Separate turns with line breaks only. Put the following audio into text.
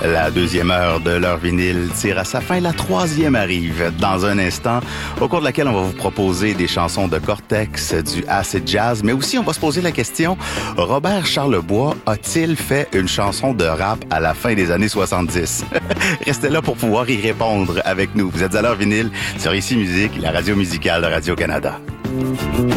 La deuxième heure de l'heure vinyle tire à sa fin. La troisième arrive dans un instant, au cours de laquelle on va vous proposer des chansons de Cortex, du acid jazz, mais aussi on va se poser la question, Robert Charlebois a-t-il fait une chanson de rap à la fin des années 70? Restez là pour pouvoir y répondre avec nous. Vous êtes à l'heure vinyle sur Ici Musique, la radio musicale de Radio-Canada.